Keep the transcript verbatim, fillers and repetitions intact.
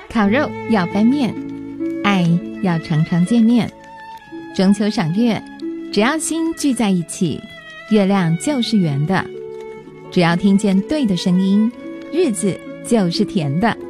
烤肉要翻面，爱要常常见面。中秋赏月，只要心聚在一起，月亮就是圆的。只要听见对的声音，日子就是甜的。